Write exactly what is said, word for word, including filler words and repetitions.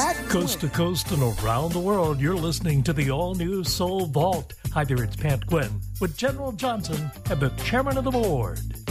Pat Coast to coast and around the world, you're listening to the all-new Soul Vault. Hi there, it's Pat Quinn with General Johnson and the chairman of the board.